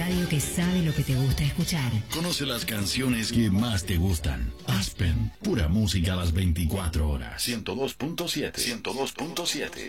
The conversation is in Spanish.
radio que sabe lo que te gusta escuchar. Conoce las canciones que más te gustan. Aspen, pura música a las 24 horas. 102.7. 102.7.